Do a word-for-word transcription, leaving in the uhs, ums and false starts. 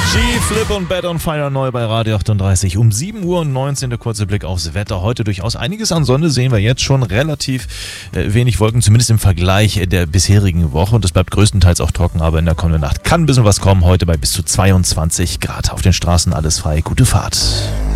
G-Flip und Bad on Fire neu bei Radio achtunddreißig. Um sieben Uhr und neunzehn der kurze Blick aufs Wetter. Heute durchaus einiges an Sonne, sehen wir jetzt schon. Relativ äh, wenig Wolken, zumindest im Vergleich der bisherigen Woche. Und es bleibt größtenteils auch trocken, aber in der kommenden Nacht kann ein bisschen was kommen. Heute bei bis zu zweiundzwanzig Grad. Auf den Straßen alles frei. Gute Fahrt.